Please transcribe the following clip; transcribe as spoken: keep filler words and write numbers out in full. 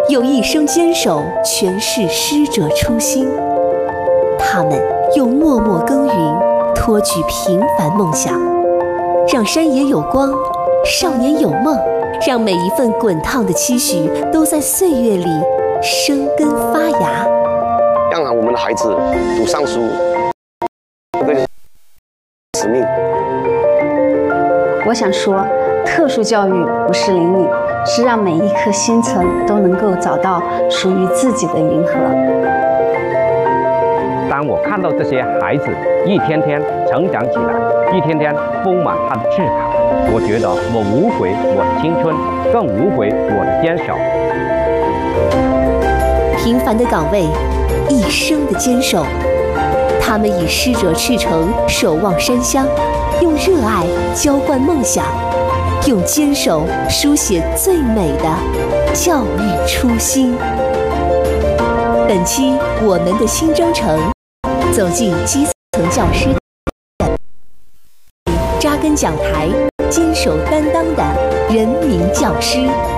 用一生坚守诠释师者初心。他们用默默耕耘托举平凡梦想，让山野有光，少年有梦，让每一份滚烫的期许都在岁月里生根发芽。 让我们的孩子读上书，这个使命。 我想说，特殊教育不是灵敏，是让每一颗星辰都能够找到属于自己的银河。 当我看到这些孩子一天天成长起来，一天天丰满他的志考，我觉得我无悔我的青春，更无悔我的坚守。 平凡的岗位，一生的坚守，他们以师者赤诚守望山乡，用热爱浇灌梦想，用坚守书写最美的教育初心。本期我们的新征程，走进基层教师的扎根讲台，坚守担当的人民教师。